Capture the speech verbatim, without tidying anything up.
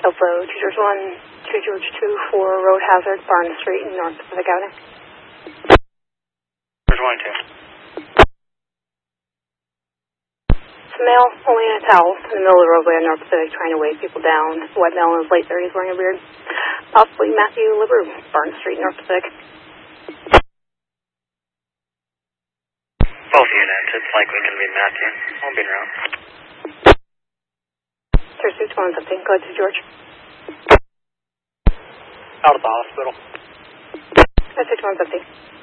Buffalo, two George one, two George two, four road hazard, Barn Street in North Pacific Avenue. George one, two. It's a male, only in a towel, in the middle of the roadway on North Pacific, trying to wave people down. White male in his late thirties, wearing a beard. Possibly Matthew LeBrew, Barn Street, North Pacific. Both units, it's likely going to be Matthew. I'll be around. Sir, six one something, go ahead to George. Out of the hospital. Sir, six one something.